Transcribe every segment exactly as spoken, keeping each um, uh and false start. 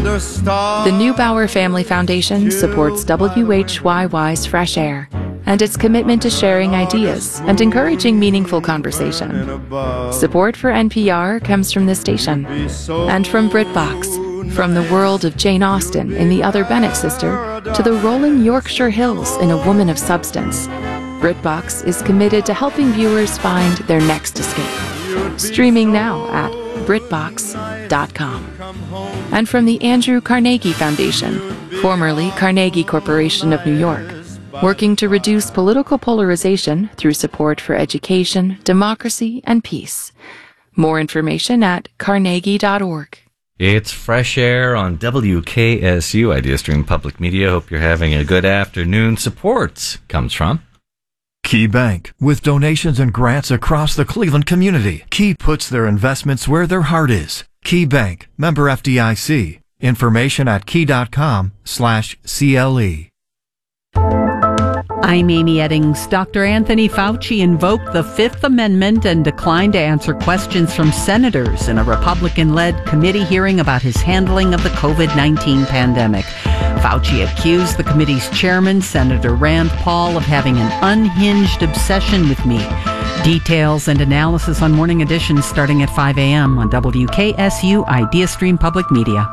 the stars. The Neubauer Family Foundation supports W H Y Y's Fresh Air and its commitment to sharing ideas and encouraging meaningful conversation. Support for N P R comes from this station and from BritBox, from the world of Jane Austen in The Other Bennet Sister to the rolling Yorkshire Hills in A Woman of Substance. BritBox is committed to helping viewers find their next escape. Streaming now at Brit Box dot com. And from the Andrew Carnegie Foundation, formerly Carnegie Corporation of New York, working to reduce political polarization through support for education, democracy, and peace. More information at carnegie dot org. It's Fresh Air on W K S U, Idea Stream Public Media. Hope you're having a good afternoon. Support comes from Key Bank. With donations and grants across the Cleveland community, Key puts their investments where their heart is. Key Bank, member F D I C. Information at key dot com slash C L E. I'm Amy Eddings. Doctor Anthony Fauci invoked the Fifth Amendment and declined to answer questions from senators in a Republican-led committee hearing about his handling of the COVID nineteen pandemic. Fauci accused the committee's chairman, Senator Rand Paul, of having an unhinged obsession with me. Details and analysis on Morning Edition starting at five a.m. on W K S U Idea Stream Public Media.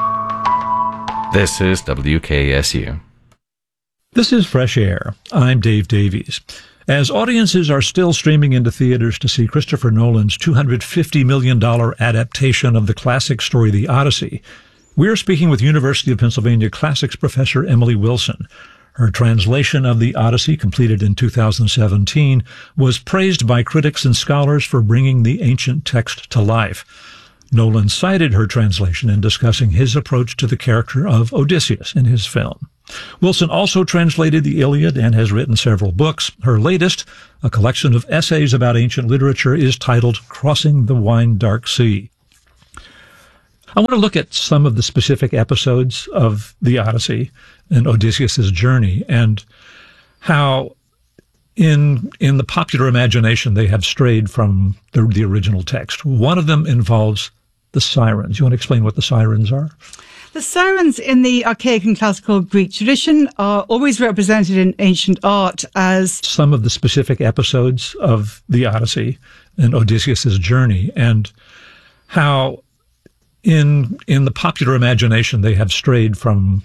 This is W K S U. This is Fresh Air. I'm Dave Davies. As audiences are still streaming into theaters to see Christopher Nolan's two hundred fifty million dollars adaptation of the classic story The Odyssey, we're speaking with University of Pennsylvania classics professor Emily Wilson. Her translation of The Odyssey, completed in two thousand seventeen, was praised by critics and scholars for bringing the ancient text to life. Nolan cited her translation in discussing his approach to the character of Odysseus in his film. Wilson also translated the Iliad and has written several books. Her latest, a collection of essays about ancient literature, is titled Crossing the Wine Dark Sea. I want to look at some of the specific episodes of the Odyssey and Odysseus' journey and how in in the popular imagination they have strayed from the, the original text. One of them involves the sirens. You want to explain what the sirens are? The sirens in the archaic and classical Greek tradition are always represented in ancient art as some of the specific episodes of the Odyssey and Odysseus' journey and how in in the popular imagination they have strayed from